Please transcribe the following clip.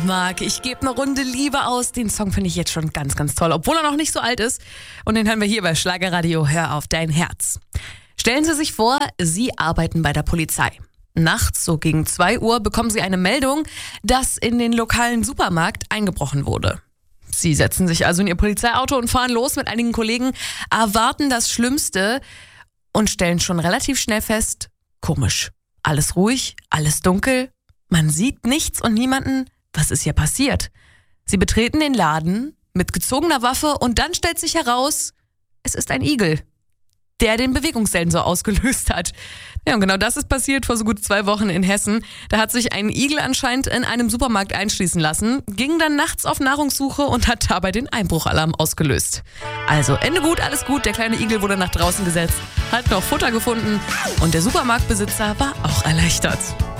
Marc, ich gebe eine Runde Liebe aus. Den Song finde ich jetzt schon ganz, ganz toll, obwohl er noch nicht so alt ist. Und den hören wir hier bei Schlagerradio. Hör auf dein Herz. Stellen Sie sich vor, Sie arbeiten bei der Polizei. Nachts, so gegen 2 Uhr, bekommen Sie eine Meldung, dass in den lokalen Supermarkt eingebrochen wurde. Sie setzen sich also in Ihr Polizeiauto und fahren los mit einigen Kollegen, erwarten das Schlimmste und stellen schon relativ schnell fest, komisch. Alles ruhig, alles dunkel, man sieht nichts und niemanden. Was ist hier passiert? Sie betreten den Laden mit gezogener Waffe und dann stellt sich heraus, es ist ein Igel, der den Bewegungssensor ausgelöst hat. Ja, und genau das ist passiert vor so gut 2 Wochen in Hessen. Da hat sich ein Igel anscheinend in einem Supermarkt einschließen lassen, ging dann nachts auf Nahrungssuche und hat dabei den Einbruchalarm ausgelöst. Also Ende gut, alles gut, der kleine Igel wurde nach draußen gesetzt, hat noch Futter gefunden und der Supermarktbesitzer war auch erleichtert.